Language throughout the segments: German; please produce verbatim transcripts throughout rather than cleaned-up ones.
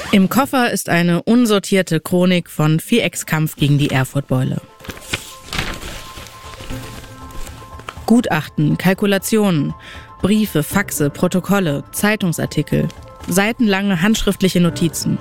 Im Koffer ist eine unsortierte Chronik von Vierecks Kampf gegen die Erfurtbeule. Gutachten, Kalkulationen, Briefe, Faxe, Protokolle, Zeitungsartikel, seitenlange handschriftliche Notizen.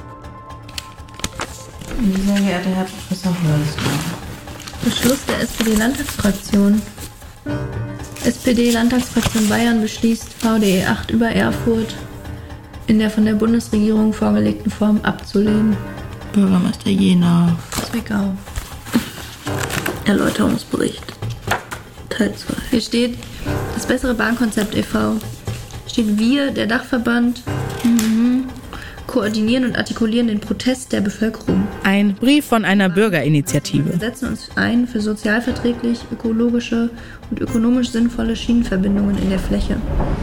Sehr geehrter Herr Professor Hörlsmann. Beschluss der S P D-Landtagsfraktion. S P D-Landtagsfraktion Bayern beschließt, V D E acht über Erfurt in der von der Bundesregierung vorgelegten Form abzulehnen. Bürgermeister Jena. Zwickau. Erläuterungsbericht. Teil zwei. Hier steht das bessere Bahnkonzept e V Steht wir, der Dachverband, mhm, koordinieren und artikulieren den Protest der Bevölkerung. Ein Brief von einer Bürgerinitiative. Wir setzen uns ein für sozialverträglich, ökologische und ökonomisch sinnvolle Schienenverbindungen in der Fläche.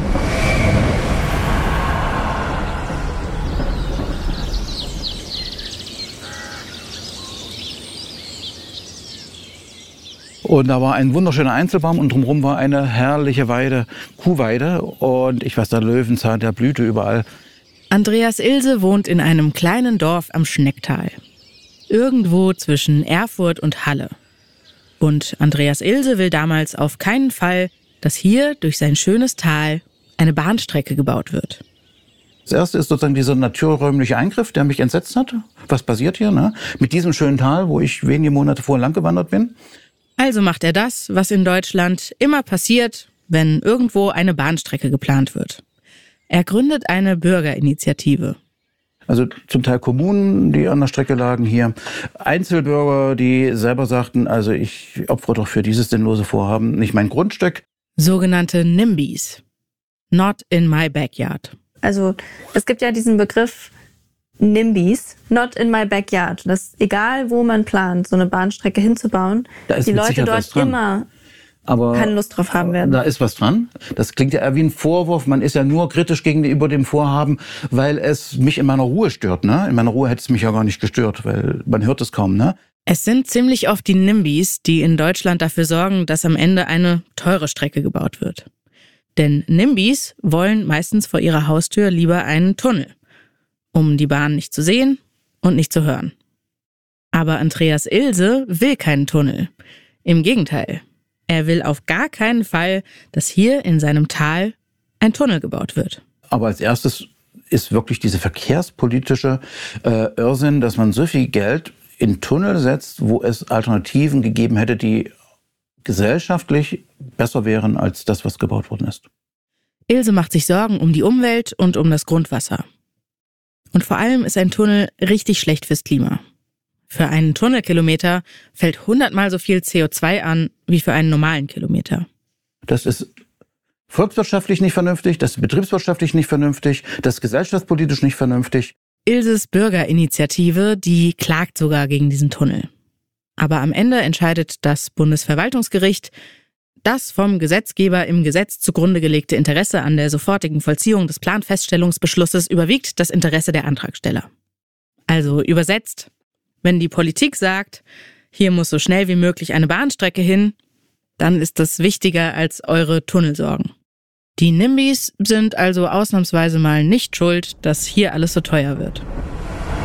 Und da war ein wunderschöner Einzelbaum und drumherum war eine herrliche Weide, Kuhweide. Und ich weiß, der Löwenzahn, der blühte überall. Andreas Ilse wohnt in einem kleinen Dorf am Schnecktal. Irgendwo zwischen Erfurt und Halle. Und Andreas Ilse will damals auf keinen Fall, dass hier durch sein schönes Tal eine Bahnstrecke gebaut wird. Das erste ist sozusagen dieser naturräumliche Eingriff, der mich entsetzt hat. Was passiert hier, ne? Mit diesem schönen Tal, wo ich wenige Monate vorher lang gewandert bin. Also macht er das, was in Deutschland immer passiert, wenn irgendwo eine Bahnstrecke geplant wird. Er gründet eine Bürgerinitiative. Also zum Teil Kommunen, die an der Strecke lagen hier. Einzelbürger, die selber sagten, also ich opfere doch für dieses sinnlose Vorhaben nicht mein Grundstück. Sogenannte NIMBYs. Not in my backyard. Also es gibt ja diesen Begriff NIMBYs, not in my backyard. Das ist egal, wo man plant, so eine Bahnstrecke hinzubauen. Da ist die mit Leute Sicherheit was dort dran. immer Aber keine Lust drauf haben werden. Da ist was dran. Das klingt ja eher wie ein Vorwurf. Man ist ja nur kritisch gegenüber dem Vorhaben, weil es mich in meiner Ruhe stört. Ne? In meiner Ruhe hätte es mich ja gar nicht gestört, weil man hört es kaum. Ne? Es sind ziemlich oft die NIMBYs, die in Deutschland dafür sorgen, dass am Ende eine teure Strecke gebaut wird. Denn NIMBYs wollen meistens vor ihrer Haustür lieber einen Tunnel, um die Bahn nicht zu sehen und nicht zu hören. Aber Andreas Ilse will keinen Tunnel. Im Gegenteil. Er will auf gar keinen Fall, dass hier in seinem Tal ein Tunnel gebaut wird. Aber als erstes ist wirklich diese verkehrspolitische äh, Irrsinn, dass man so viel Geld in Tunnel setzt, wo es Alternativen gegeben hätte, die gesellschaftlich besser wären als das, was gebaut worden ist. Ilse macht sich Sorgen um die Umwelt und um das Grundwasser. Und vor allem ist ein Tunnel richtig schlecht fürs Klima. Für einen Tunnelkilometer fällt hundertmal so viel C O zwei an wie für einen normalen Kilometer. Das ist volkswirtschaftlich nicht vernünftig, das ist betriebswirtschaftlich nicht vernünftig, das ist gesellschaftspolitisch nicht vernünftig. Ilses Bürgerinitiative, die klagt sogar gegen diesen Tunnel. Aber am Ende entscheidet das Bundesverwaltungsgericht, das vom Gesetzgeber im Gesetz zugrunde gelegte Interesse an der sofortigen Vollziehung des Planfeststellungsbeschlusses überwiegt das Interesse der Antragsteller. Also übersetzt, wenn die Politik sagt, hier muss so schnell wie möglich eine Bahnstrecke hin, dann ist das wichtiger als eure Tunnelsorgen. Die NIMBYs sind also ausnahmsweise mal nicht schuld, dass hier alles so teuer wird.